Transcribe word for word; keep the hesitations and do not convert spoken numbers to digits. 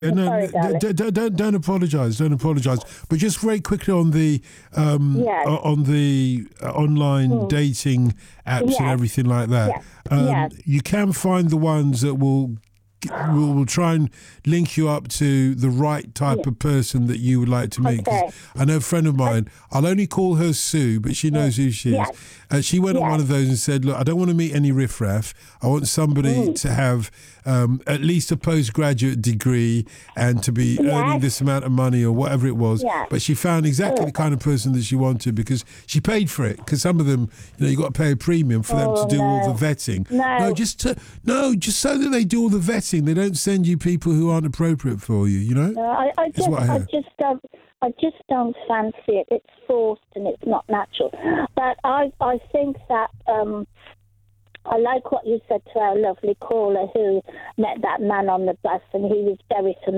Yeah, I'm no, sorry, no, darling. d- d- don't don't apologise. Don't apologise. But just very quickly on the um, Yes. o- on the uh, online Mm. dating apps and Yes. everything like that. Yes. Um, Yes. You can find the ones that will will will try and link you up to the right type Yeah. of person that you would like to meet. 'Cause Okay. I know a friend of mine. I'll only call her Sue, but she knows who she is. Yes. Uh, she went on Yes. one of those and said, "Look, I don't want to meet any riffraff. I want somebody Mm. to have um, at least a postgraduate degree and to be earning Yes. this amount of money or whatever it was." Yes. But she found exactly the kind of person that she wanted because she paid for it. Because some of them, you know, you got to pay a premium for them Oh, to do all no. the vetting. No. no, just to, no, just so that they do all the vetting. They don't send you people who aren't appropriate for you. You know. No, I, I just, what I I, heard. just don't, I just don't fancy it. It's forced and it's not natural. But I, I think that um, I like what you said to our lovely caller who met that man on the bus, and he was very familiar.